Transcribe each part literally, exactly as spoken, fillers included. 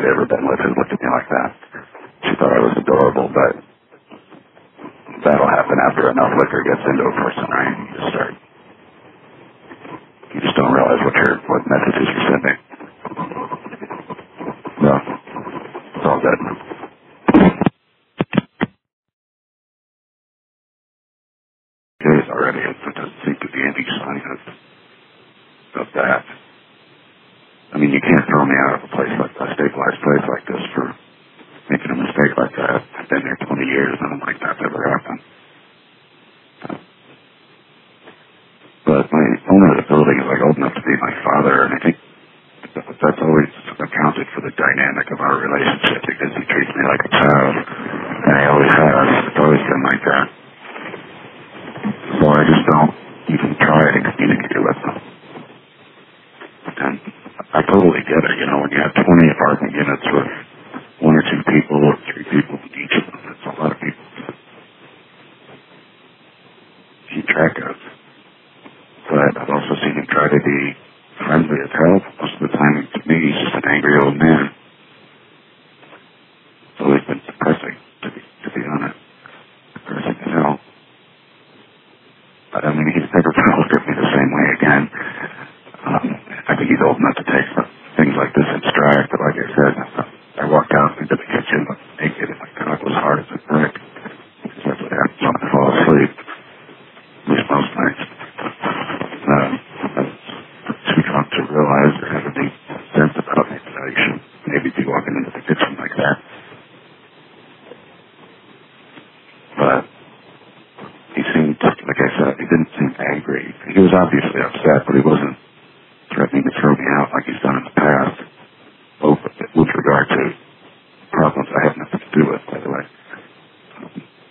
I'd ever been with had looked at me like that. She thought I was adorable, but that'll happen after enough liquor gets into a person, right? You just start, you just don't realize what your, what messages you're sending. No, it's all good. Days already, it doesn't seem to be any sign of, of that. I mean, you can't throw me out of a place like a stabilized place like this for making a mistake like that. I've been there twenty years, and I'm like, that's never happened. But my owner of the building is like old enough to be my father, and I think that's always accounted for the dynamic of our relationship because he treats me like a child, and he always has. It's always been like that. So I just don't even try to communicate with them. And I totally get it, you know, when you have twenty apartment units with one or two people or three people in each of them, that's a lot of people to keep track of. But I've also seen him try to be friendly as hell. Most of the time, to me, he's just an angry old man. It's always been depressing, to be, to be honest. Depressing as hell. But I mean, he's never going to look at me the same way again. Um, I think he's old enough to take things like this in stride, but like I said, I walked out into the kitchen naked and my cock was hard as a brick. Because that's what happens when I fall asleep. At least most nights. Uh, I was too drunk to realize or have any sense about me that I should maybe be walking into the kitchen like that. But he seemed, like I said, he didn't seem angry. He was obviously upset, but he wasn't threatening to throw me out like he's done in the past. Both with regard to problems I have nothing to do with, by the way. Um,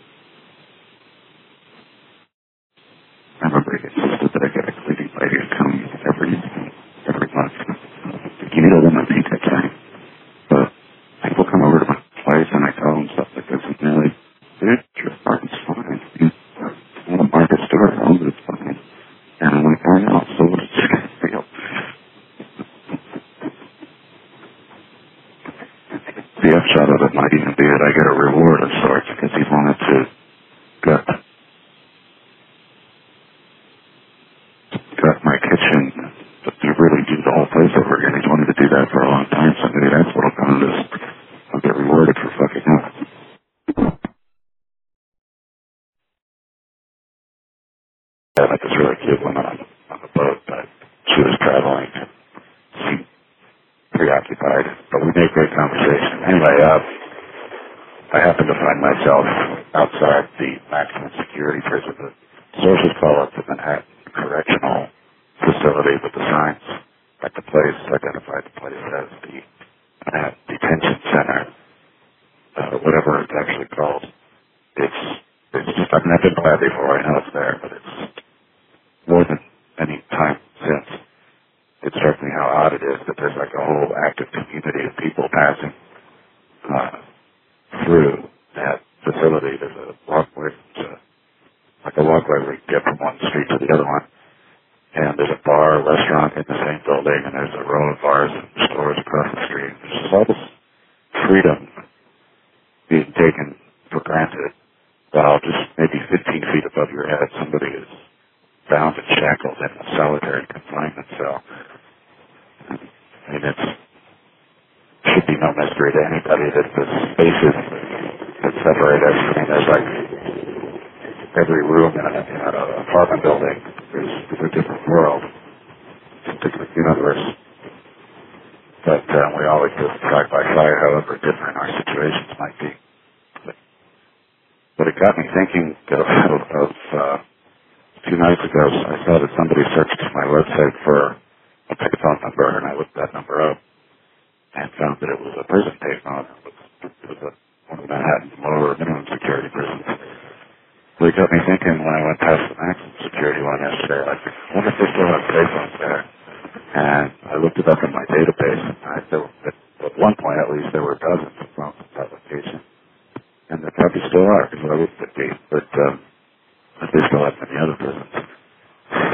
I remember he insisted that I get a cleaning lady to come every every month. You need a woman, he kept saying. But people come over to my place and I tell them stuff like this, and they're like, dude, your apartment's fine. You want a Martha Stewart home, but it's fine. And I'm like, I know, so what is it going to feel? The upshot of it might even be that I get a reward of sorts because he wanted to gut, gut my kitchen, but to really do the whole place over again. He's wanted to do that for a long time, so maybe that's what'll come to this. I'll get rewarded for fucking up. I met this really cute woman on, on the boat, but she was traveling and seemed preoccupied, but we made great conversation. Anyway, uh, I happened to find myself outside the maximum security prison. The sources call it the Manhattan Correctional Facility, but the signs at the place identified the place as the Manhattan Detention Center, uh, whatever it's actually called. It's, it's just, I've never been by it before, I know it's there, but it's more than any time since. It struck me how odd it is that there's like a whole active community of people passing uh, through that facility. There's a walkway, it's a, like a walkway where you get from one street to the other one. And there's a bar, restaurant in the same building, and there's a row of bars and stores across the street. There's just all this freedom being taken for granted, while just maybe fifteen feet above your head, somebody is bound and shackled in a solitary confinement cell. I mean, it's should be no mystery to anybody that the spaces that separate us. I mean, there's like every room in, a, in an apartment building is, is a different world, it's a different universe. But uh, we all exist side by side, however different our situations might be. But, but it got me thinking of, of, of uh, a few nights ago, I saw that somebody searched my website for a payphone number, and I looked that number up and found that it was a prison payphone. It was, it was a, one of the Manhattan lower minimum security prisons. So it got me thinking when I went past the maximum security one yesterday, like, I wonder if they still have payphones there. And I looked it up in my database, and I, there were, at one point at least there were dozens.